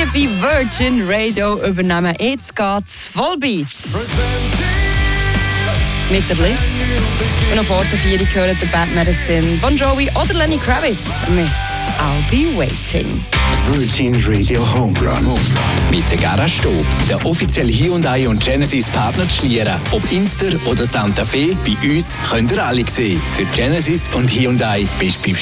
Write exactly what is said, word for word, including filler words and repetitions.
hier bei Virgin Radio übernehmen. Jetzt geht's Vollbeats. Mit der Bliss. Und noch vor der Vier hören der Bad Medicine, Bon Jovi oder Lenny Kravitz mit I'll Be Waiting. Virgin Radio Homerun. Mit der Garage Stob, der offizielle Hyundai und Genesis Partner zu Schlieren. Ob Inster oder Santa Fe, bei uns könnt ihr alle sehen. Für Genesis und Hyundai bist du beim